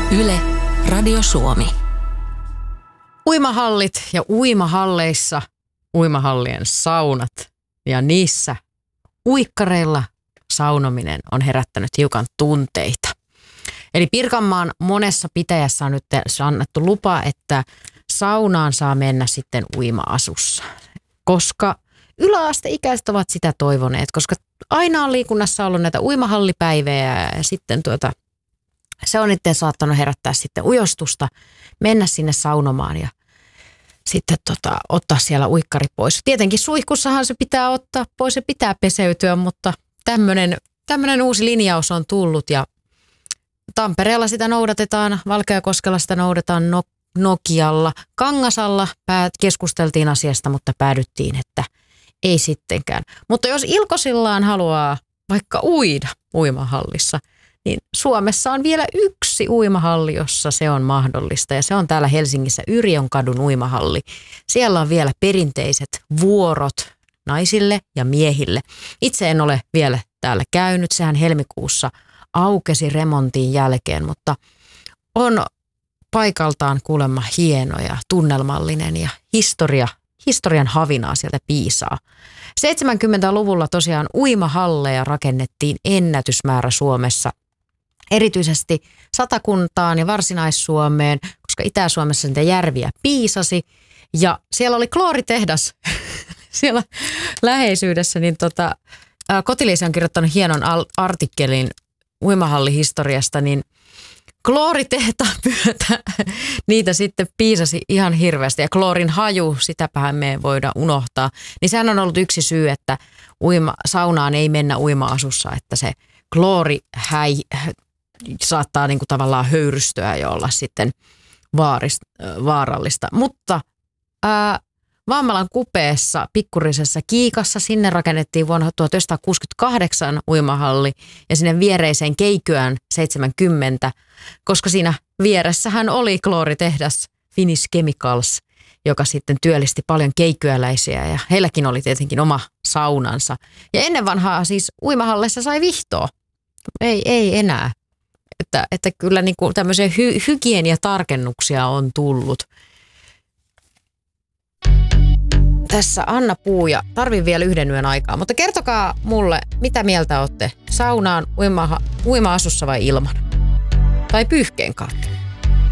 Yle, Radio Suomi. Uimahallit ja uimahalleissa uimahallien saunat ja niissä uikkareilla saunominen on herättänyt hiukan tunteita. Eli Pirkanmaan monessa pitäjässä on nyt annettu lupa, että saunaan saa mennä sitten uima-asussa, koska yläasteikäiset ovat sitä toivoneet, koska aina on liikunnassa ollut näitä uimahallipäivejä ja sitten se on itse saattanut herättää sitten ujostusta, mennä sinne saunomaan ja sitten ottaa siellä uikkari pois. Tietenkin suihkussahan se pitää ottaa pois ja pitää peseytyä, mutta tämmöinen uusi linjaus on tullut ja Tampereella sitä noudatetaan, Valkeakoskella sitä noudatetaan, Nokialla, Kangasalla keskusteltiin asiasta, mutta päädyttiin, että ei sittenkään. Mutta jos ilkosillaan haluaa vaikka uida uimahallissa, niin Suomessa on vielä yksi uimahalli, jossa se on mahdollista ja se on täällä Helsingissä Yrjönkadun uimahalli. Siellä on vielä perinteiset vuorot naisille ja miehille. Itse en ole vielä täällä käynyt, sehän helmikuussa aukesi remontin jälkeen, mutta on paikaltaan kuulemma hieno ja tunnelmallinen ja historian havinaa sieltä piisaa. 70-luvulla tosiaan uimahalleja rakennettiin ennätysmäärä Suomessa, erityisesti Satakuntaan ja Varsinais-Suomeen, koska Itä-Suomessa niitä järviä piisasi ja siellä oli klooritehdas siellä läheisyydessä, niin Kotiliisi on kirjoittanut hienon artikkelin uimahallihistoriasta, niin klooritehtaan myötä niitä sitten piisasi ihan hirveästi ja kloorin haju, sitäpähän me ei voida unohtaa. Niin sehän on ollut yksi syy, että saunaan ei mennä uima-asussa, että se kloori saattaa niinku tavallaan höyrystyä ja olla sitten vaarallista. Mutta Vammalan kupeessa pikkurisessa Kiikassa, sinne rakennettiin vuonna 1968 uimahalli ja sinne viereiseen Keikyään 70, koska siinä vieressähän oli klooritehdas Finnish Chemicals, joka sitten työllisti paljon keikyäläisiä ja heilläkin oli tietenkin oma saunansa. Ja ennen vanhaa siis uimahalleissa sai vihtoa, ei enää, että kyllä niin kuin tämmöisiä hygieniatarkennuksia on tullut. Tässä Anna Puuja, tarvin vielä yhden yön aikaa, mutta kertokaa mulle, mitä mieltä olette saunaan uima-asussa vai ilman? Tai pyyhkeen kautta?